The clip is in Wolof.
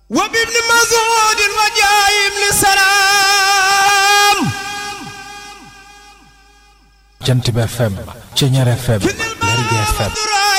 وبابن مسعود وجايب للسلام Jant bi FM Ceñeer FM Lergui FM